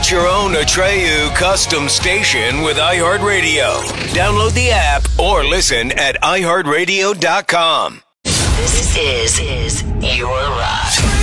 Create your own Atreyu custom station with iHeartRadio. Download the app or listen at iHeartRadio.com. This is your ride.